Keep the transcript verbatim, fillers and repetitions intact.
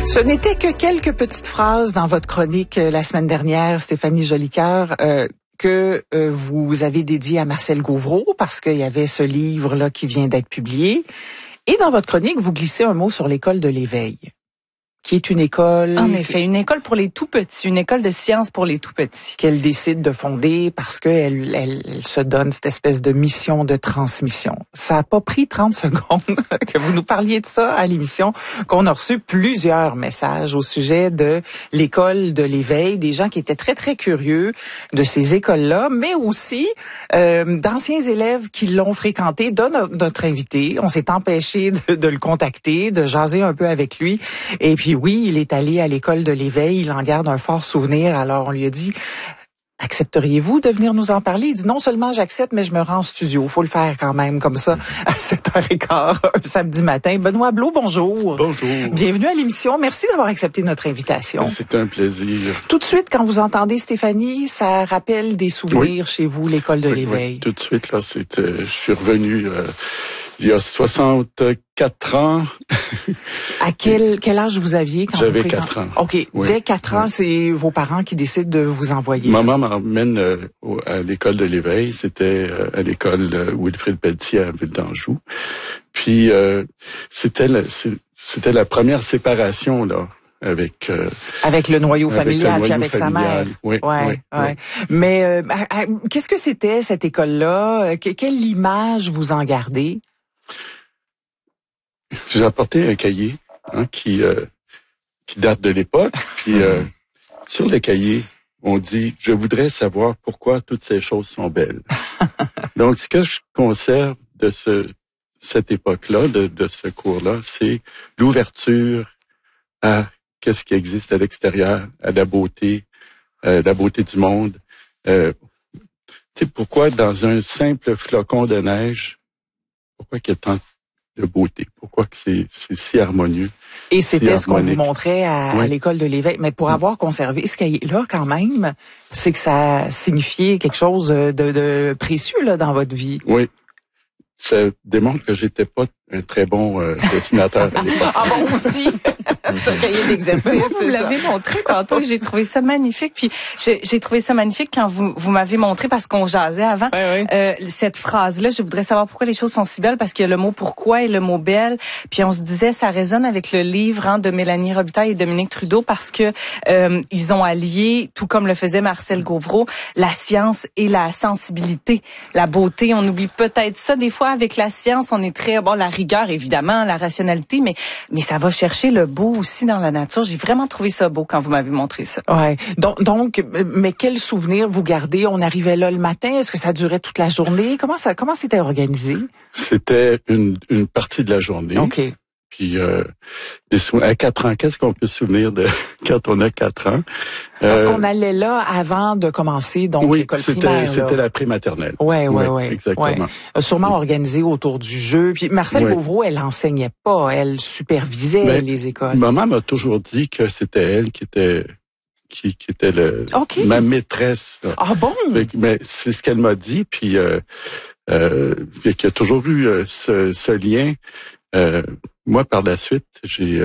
Ce n'était que quelques petites phrases dans votre chronique euh, la semaine dernière, Stéphanie Jolicoeur, euh, que euh, vous avez dédié à Marcel Gauvreau parce qu'il y avait ce livre-là qui vient d'être publié. Et dans votre chronique, vous glissez un mot sur l'école de l'éveil, qui est une école... En effet, une école pour les tout-petits, une école de sciences pour les tout-petits. Qu'elle décide de fonder parce qu'elle elle, elle se donne cette espèce de mission de transmission. Ça a pas pris trente secondes que vous nous parliez de ça à l'émission, qu'on a reçu plusieurs messages au sujet de l'école de l'éveil, des gens qui étaient très, très curieux de ces écoles-là, mais aussi euh, d'anciens élèves qui l'ont fréquenté, dont notre invité. On s'est empêché de, de le contacter, de jaser un peu avec lui. Et puis oui, il est allé à l'école de l'éveil, il en garde un fort souvenir. Alors on lui a dit, accepteriez-vous de venir nous en parler? Il dit, non seulement j'accepte, mais je me rends en studio. Faut le faire quand même, comme ça, à sept heures quinze, un samedi matin. Benoît Blot, bonjour. Bonjour. Bienvenue à l'émission. Merci d'avoir accepté notre invitation. C'est un plaisir. Tout de suite, quand vous entendez Stéphanie, ça rappelle des souvenirs oui. chez vous, l'école de oui, l'éveil. Oui. Tout de suite, là, c'est, euh, je suis revenu euh, il y a soixante-quatre ans. À quel, quel âge vous aviez quand J'avais vous quatre ans. OK. Oui. Dès quatre ans, oui. c'est vos parents qui décident de vous envoyer. Maman m'emmène euh, à l'école de l'éveil. C'était euh, à l'école euh, Wilfrid Pelletier à Ville d'Anjou. Puis, euh, c'était, la, c'était la première séparation, là. Avec euh, avec le noyau avec familial, le noyau puis avec familial. sa mère. Oui, ouais, oui, ouais. oui. Mais euh, qu'est-ce que c'était cette école-là? Que, quelle image vous en gardez? J'ai apporté un cahier hein, qui euh, qui date de l'époque. Puis euh, sur le cahier, on dit « Je voudrais savoir pourquoi toutes ces choses sont belles. » Donc, ce que je conserve de ce cette époque-là, de, de ce cours-là, c'est l'ouverture à qu'est-ce qui existe à l'extérieur, à la beauté, euh, la beauté du monde. Euh, tu sais, pourquoi dans un simple flocon de neige, pourquoi qu'il y a tant de beauté? Pourquoi que c'est, c'est si harmonieux? Et c'était si ce qu'on vous montrait à, oui. à l'école de l'éveil. Mais pour avoir conservé ce cahier-là, quand même, c'est que ça signifiait quelque chose de, de précieux là dans votre vie. Oui. Ça démontre que j'étais pas un très bon euh, dessinateur à l'époque. Ah bon, aussi? C'est un cahier d'exercice. Vous me l'avez montré tantôt et j'ai trouvé ça magnifique. Puis j'ai, j'ai trouvé ça magnifique quand vous, vous m'avez montré, parce qu'on jasait avant, oui, oui. Euh, cette phrase-là. Je voudrais savoir pourquoi les choses sont si belles, parce qu'il y a le mot pourquoi et le mot belle. Puis on se disait, ça résonne avec le livre hein, de Mélanie Robitaille et Dominique Trudeau, parce que euh, ils ont allié, tout comme le faisait Marcel Gauvreau, la science et la sensibilité, la beauté. On oublie peut-être ça des fois avec la science. On est très, bon, la rigueur évidemment, la rationalité, mais mais ça va chercher le beau aussi dans la nature. J'ai vraiment trouvé ça beau quand vous m'avez montré ça. Ouais. Donc, donc, mais quel souvenir vous gardez? On arrivait là le matin. Est-ce que ça durait toute la journée? Comment ça, comment c'était organisé? C'était une, une partie de la journée. OK. Puis, euh, des sou- à quatre ans, qu'est-ce qu'on peut se souvenir de quand on a quatre ans? Parce euh, qu'on allait là avant de commencer, donc, oui, l'école c'était, primaire. c'était là. la prématernelle. Ouais, ouais, oui, ouais. Exactement. Ouais. Sûrement oui. organisé autour du jeu. Puis Marcel oui. Gauvreau, elle enseignait pas, elle supervisait Mais les écoles. Maman m'a toujours dit que c'était elle qui était qui, qui était le okay. ma maîtresse. Ah bon? Mais, mais c'est ce qu'elle m'a dit, puis euh, euh, qu'il y a toujours eu euh, ce, ce lien. Euh, moi, par la suite, j'ai